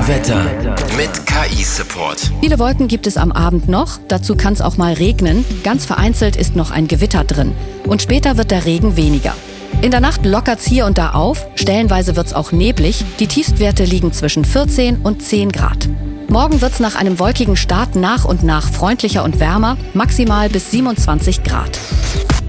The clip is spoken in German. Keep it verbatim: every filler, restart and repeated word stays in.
Wetter mit K I-Support. Viele Wolken gibt es am Abend noch, dazu kann es auch mal regnen. Ganz vereinzelt ist noch ein Gewitter drin. Und später wird der Regen weniger. In der Nacht lockert's hier und da auf, stellenweise wird's auch neblig. Die Tiefstwerte liegen zwischen vierzehn und zehn Grad. Morgen wird's nach einem wolkigen Start nach und nach freundlicher und wärmer, maximal bis siebenundzwanzig Grad.